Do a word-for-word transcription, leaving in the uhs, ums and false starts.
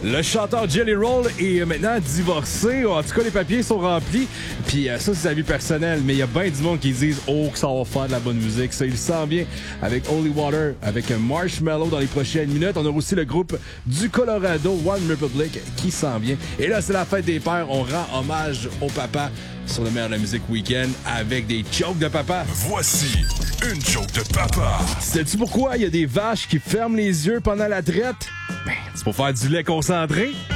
Le chanteur Jelly Roll est maintenant divorcé. En tout cas, les papiers sont remplis. Puis euh, ça, c'est sa vie personnelle. Mais il y a bien du monde qui disent « Oh, que ça va faire de la bonne musique. » Ça, il sent bien avec Holy Water, avec Marshmello dans les prochaines minutes. On a aussi le groupe du Colorado, One Republic, qui sent bien. Et là, c'est la fête des pères. On rend hommage au papa sur le meilleur de la musique week-end avec des jokes de papa. Voici une joke de papa. Sais-tu pourquoi il y a des vaches qui ferment les yeux pendant la traite? Ben, c'est pour faire du lait concentré.